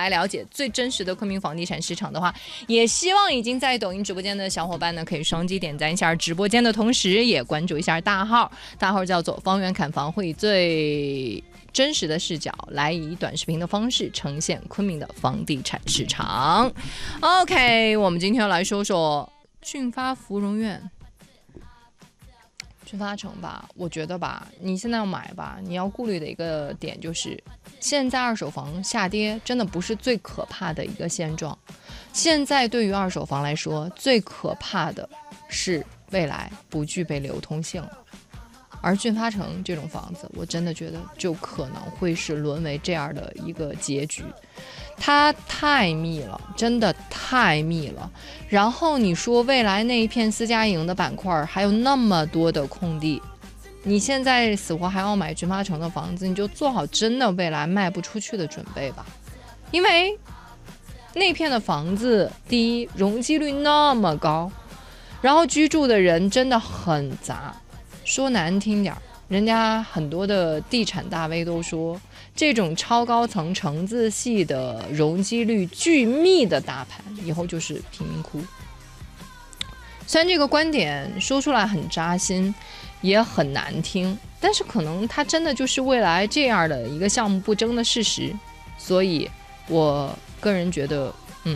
来了解最真实的昆明房地产市场的话，也希望已经在抖音直播间的小伙伴呢，可以双击点赞一下直播间的同时，也关注一下大号叫做方圆看房，会以最真实的视角来以短视频的方式呈现昆明的房地产市场。 OK， 我们今天来说说俊发芙蓉苑。俊发城吧，我觉得吧，你现在要买吧，你要顾虑的一个点就是，现在二手房下跌真的不是最可怕的一个现状。现在对于二手房来说，最可怕的是未来不具备流通性了。而俊发城这种房子，我真的觉得就可能会是沦为这样的一个结局。它太密了，真的太密了。然后你说未来那一片私家营的板块还有那么多的空地，你现在死活还要买俊发城的房子，你就做好真的未来卖不出去的准备吧。因为那片的房子，第一容积率那么高，然后居住的人真的很杂。说难听点，人家很多的地产大 V 都说，这种超高层城字系的容积率巨密的大盘，以后就是贫民窟。虽然这个观点说出来很扎心，也很难听，但是可能它真的就是未来这样的一个项目不争的事实。所以我个人觉得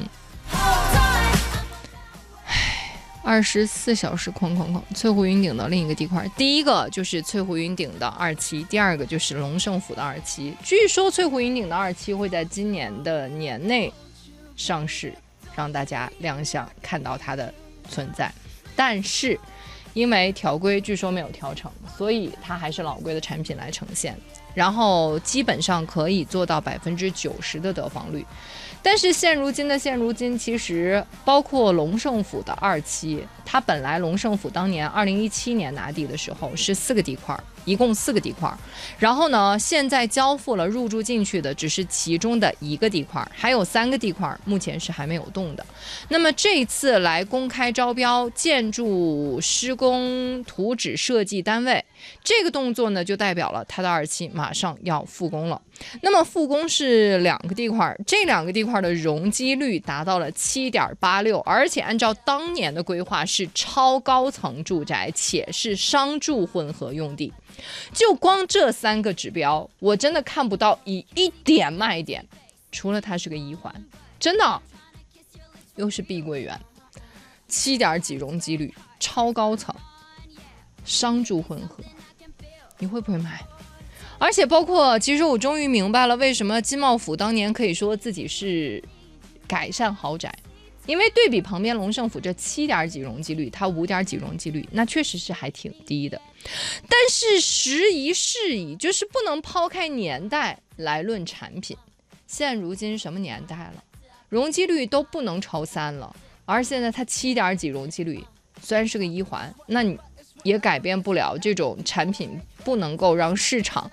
24小时哐哐哐，翠湖云顶的另一个地块，第一个就是翠湖云顶的2期，第二个就是龙胜府的2期。据说翠湖云顶的2期会在今年的年内上市，让大家亮相看到它的存在。但是因为条规据说没有调成，所以它还是老规的产品来呈现，然后基本上可以做到90%的得房率。但是现如今，其实包括龙胜府的2期，它本来龙胜府当年2017年拿地的时候是4个地块，一共4个地块，然后呢，现在交付了入驻进去的只是其中的1个地块，还有3个地块目前是还没有动的。那么这一次来公开招标建筑施工图纸设计单位，这个动作呢就代表了它的2期马上要复工了。那么复工是2个地块，这2个地块的容积率达到了 7.86， 而且按照当年的规划是超高层住宅，且是商住混合用地。就光这3个指标，我真的看不到以一点卖点，除了它是个一环，真的又是碧桂园7点几容积率，超高层，商住混合，你会不会买？而且包括，其实我终于明白了为什么金茂府当年可以说自己是改善豪宅，因为对比旁边龙胜府这7点几容积率，它5点几容积率，那确实是还挺低的。但是时移世移，就是不能抛开年代来论产品。现如今什么年代了，容积率都不能超3了，而现在它7点几容积率，虽然是个一环，那你也改变不了这种产品不能够让市场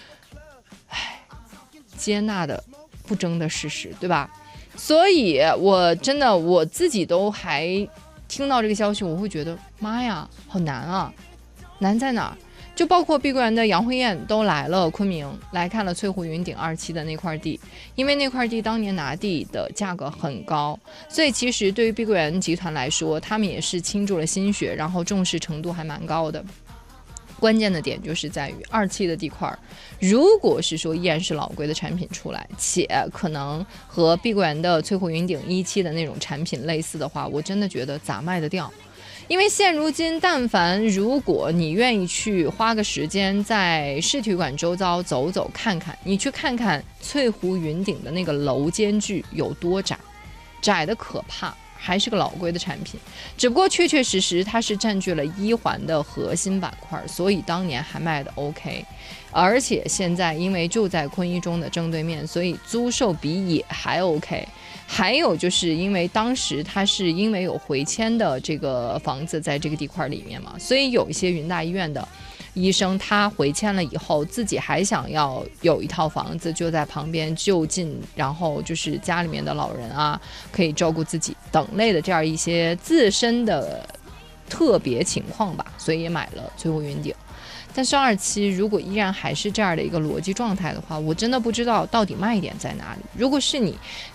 接纳的不争的事实，对吧？所以我真的我自己都还听到这个消息，我会觉得妈呀，好难啊！难在哪儿？就包括碧桂园的杨慧燕都来了昆明，来看了翠湖云顶2期的那块地，因为那块地当年拿地的价格很高，所以其实对于碧桂园集团来说，他们也是倾注了心血，然后重视程度还蛮高的。关键的点就是在于2期的地块，如果是说依然是老规的产品出来，且可能和碧桂园的翠湖云顶1期的那种产品类似的话，我真的觉得咋卖得掉？因为现如今，但凡如果你愿意去花个时间在市体育馆周遭走走看看，你去看看翠湖云顶的那个楼间距有多窄，窄的可怕。还是个老规的产品，只不过确确实实它是占据了一环的核心板块，所以当年还卖的 OK， 而且现在因为就在昆一中的正对面，所以租售比也还 OK。还有就是因为当时它是因为有回迁的这个房子在这个地块里面嘛，所以有一些云大医院的医生他回迁了以后，自己还想要有一套房子就在旁边就近，然后就是家里面的老人啊可以照顾自己等类的这样一些自身的特别情况吧，所以也买了翠湖云顶。但是2期如果依然还是这样的一个逻辑状态的话，我真的不知道到底卖点在哪里。如果是你